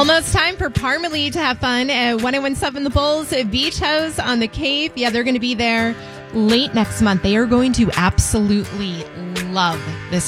Almost time for Parmalee to have fun at 1017 The Bulls Beach House on the Cape. Yeah, they're going to be there late next month. They are going to absolutely love this